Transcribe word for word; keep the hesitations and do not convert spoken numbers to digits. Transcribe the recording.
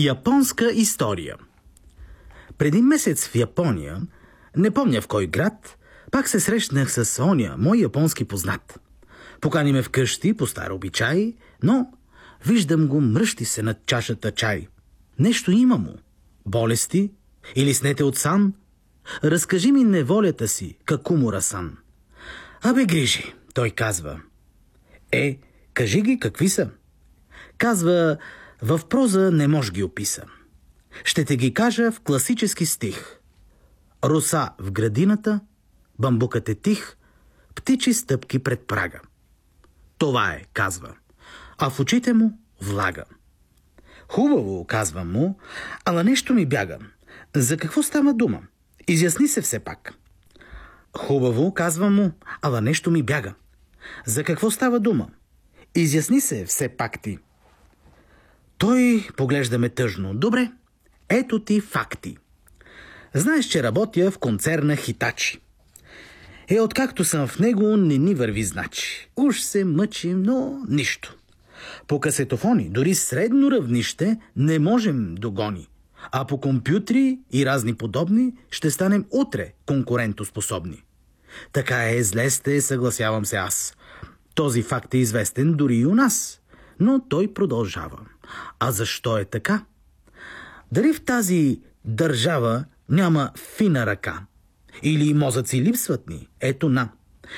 Японска история. Преди месец в Япония, не помня в кой град, пак се срещнах с оня, мой японски познат. Покани ме вкъщи по стар обичай, но виждам го мръщи се над чашата чай. Нещо има му. Болести? Или снете от сан? Разкажи ми неволята си, какумура сан. Абе грижи, той казва. Е, кажи ги какви са. Казва, в проза не мож ги описа. Ще те ги кажа в класически стих. Роса в градината, бамбукът е тих, птичи стъпки пред прага. Това е, казва, а в очите му влага. Хубаво, казвам му, ала нещо ми бяга. За какво става дума? Изясни се все пак. Хубаво, казвам му, ала нещо ми бяга. За какво става дума? Изясни се все пак ти. Той поглежда ме тъжно. Добре, ето ти факти. Знаеш, че работя в концерна Хитачи. Е, откакто съм в него, не ни върви значи. Уж се мъчим, но нищо. По касетофони, дори средно равнище, не можем догони. А по компютри и разни подобни ще станем утре конкурентоспособни. Така е, зле сте, съгласявам се аз. Този факт е известен дори и у нас. Но той продължава. А защо е така? Дали в тази държава няма фина ръка? Или мозъци липсват ни? Ето на.